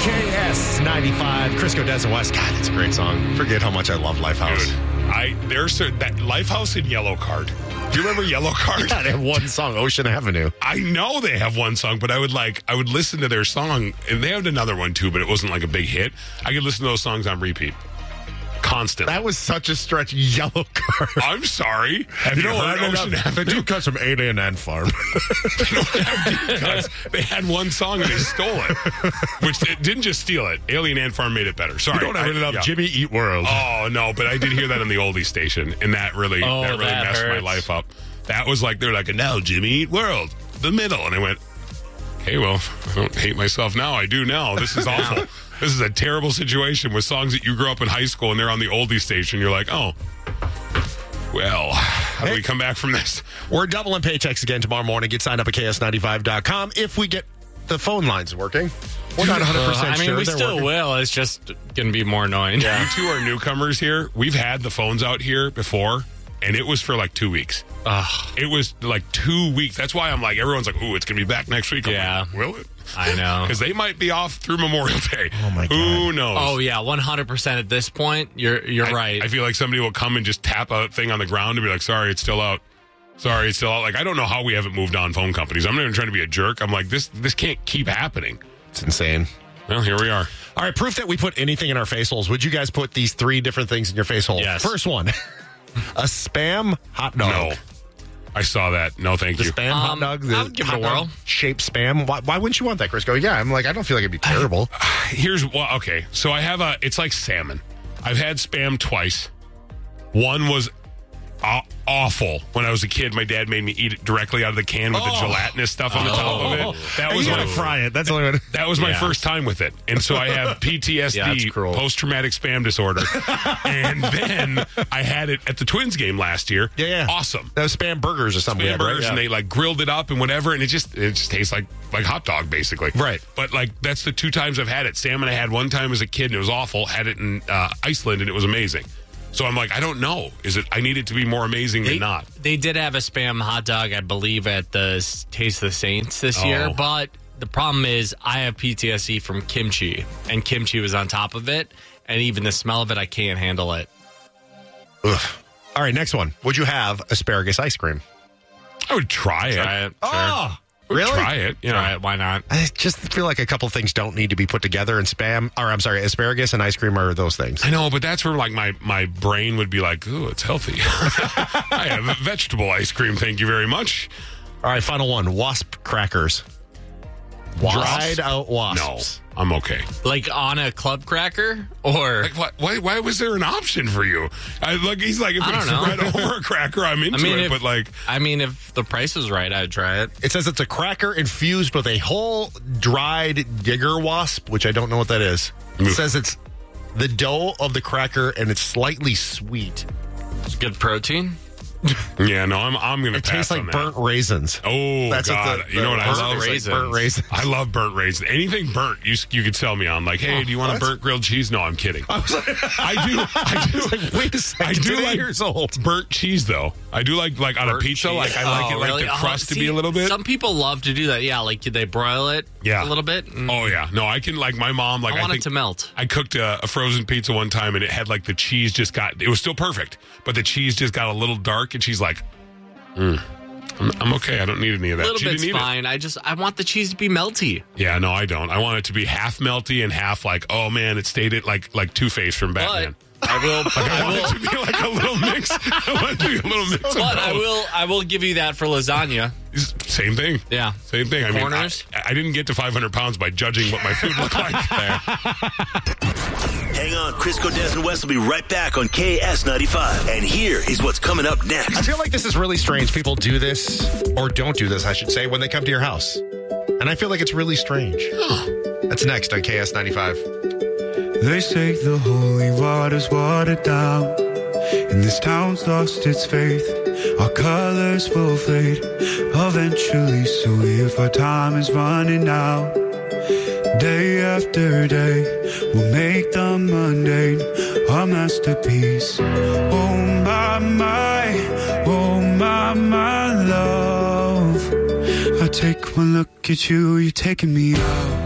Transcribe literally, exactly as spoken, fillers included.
K S ninety-five, Crisco Des West. God, it's a great song. Forget how much I love Lifehouse. Dude, I there's a, that Lifehouse and Yellow Card. Do you remember Yellow Card? Yeah, they have one song, Ocean Avenue. I know they have one song, but I would like I would listen to their song, and they had another one too, but it wasn't like a big hit. I could listen to those songs on repeat. Constantly. That was such a stretch. Yellow Card. I'm sorry. Have you, You know heard what? Ocean The Avenue? deep cuts from eight A and N Farm. They don't have deep cuts. They had one song and they stole it. Which they didn't just steal it. Alien Ant Farm made it better. Sorry. You don't have I- it enough. yeah. Jimmy Eat World. Oh, no, but I did hear that on the oldie station, and that really, Oh, that really that messed hurts. my life up. That was like, they're like, now Jimmy Eat World, the middle. And I went, okay, well, I don't hate myself now. I do now. This is awful. This is a terrible situation with songs that you grew up in high school and they're on the oldie station. You're like, oh, well, how do we come back from this? We're doubling paychecks again tomorrow morning. Get signed up at K S ninety-five dot com if we get the phone lines working. We're not one hundred percent Uh, I mean, sure we they're still working. will. It's just going to be more annoying. You two are newcomers here. We've had the phones out here before, and it was for like two weeks. Ugh, It was like two weeks. That's why I'm like, everyone's like, ooh, it's going to be back next week. I'm Yeah. like, will it? I know. Because they might be off through Memorial Day. Oh, my God. Who knows? Oh, yeah, one hundred percent at this point. You're you're I, right. I feel like somebody will come and just tap a thing on the ground and be like, sorry, it's still out. Sorry, it's still out. Like, I don't know how we haven't moved on phone companies. I'm not even trying to be a jerk. I'm like, this this can't keep happening. It's insane. Well, here we are. All right, proof that we put anything in our face holes. Would you guys put these three different things in your face hole? Yes. First one, a Spam hot dog. No. I saw that. No, thank The you. Spam hot Um, dog? The I would give it a hot dog whirl. Shaped Spam? Why, why wouldn't you want that, Crisco? Yeah, I'm like, I don't feel like it'd be terrible. Here's, well, okay. So I have a, it's like salmon. I've had Spam twice. One was aw- awful. When I was a kid, my dad made me eat it directly out of the can with the Oh. gelatinous stuff on the top of it. That And was you my gotta fry it. That's the only one. That was my Yeah. first time with it. And so I have P T S Yeah, D, that's cruel. post-traumatic spam disorder. And then I had it at the Twins game last year. Yeah, yeah. Awesome. That was Spam burgers or something. we had, right? Hamburgers, and they like grilled it up and whatever, and it just it just tastes like like hot dog basically. Right. But like that's the two times I've had it. Salmon I had one time as a kid and it was awful. Had it in uh, Iceland and it was amazing. So I'm like, I don't know. Is it? I need it to be more amazing They, than not. they did have a Spam hot dog, I believe, at the S- Taste of the Saints this Oh. year. But the problem is I have P T S D from kimchi, and kimchi was on top of it. And even the smell of it, I can't handle it. Ugh. All right, next one. Would you have asparagus ice cream? I would try it. Try it. Sure. Oh, Would really? Try it. You know. Try it. Why not? I just feel like a couple things don't need to be put together, and Spam, or I'm sorry, asparagus and ice cream are those things. I know, but that's where like my, my brain would be like, ooh, it's healthy. I have vegetable ice cream, thank you very much. All right, final one. Wasp crackers. Dried out No, wasps. I'm okay. Like on a club cracker? Or. Like, what, why, why was there an option for you? I, like he's like, if I it's don't know. right over a cracker, I'm into I mean, it. if, but like, I mean, if the price is right, I'd try it. It says it's a cracker infused with a whole dried digger wasp, which I don't know what that is. It Oof. says it's the dough of the cracker and it's slightly sweet. It's good protein. yeah, no, I'm I'm gonna It pass tastes like on that. burnt raisins. Oh That's God! what the, you know what I burnt love? raisins. Burnt raisins. I love burnt raisins. Anything burnt, you you could sell me on. Like, hey, do you want what? a burnt grilled cheese? No, I'm kidding. I do. I do. Like, wait a second. I do today like years old. burnt cheese though. I do like like on a Burnt pizza. cheese. Like I like Oh, it like really? the Oh, crust to see, be a little bit. Some people love to do that. Yeah, like they broil it Yeah. a little bit. and Oh yeah, no, I can like my mom. Like I I, want think it to melt. I cooked a, a frozen pizza one time and it had like the cheese just got. It was still perfect, but the cheese just got a little dark. And she's like, mm, I'm, "I'm okay. I don't need any of A that." little She bit's didn't need it. fine. I just I want the cheese to be melty. Yeah, no, I don't. I want it to be half melty and half like, oh man, it stayed it like like Two-Face from Batman. But I will. I I want will. it to be like a little mix. I want it to be a little mix. of But I both. will. I will give you that for lasagna. Same thing. Yeah. Same thing. I Corners? mean, I, I didn't get to five hundred pounds by judging what my food looked like. There. Hang on, Crisco, Des, and West will be right back on K S ninety-five. And here is what's coming up I next. feel like this is really strange. People do this, or don't do this, I should say, when they come to your house. And I feel like it's really strange. That's next on K S ninety-five. They say the holy water's watered down, and this town's lost its faith. Our colors will fade eventually, so if our time is running out, day after day, we'll make the mundane our masterpiece. Oh my, my, oh my, my love. I take one look at you, you're taking me out.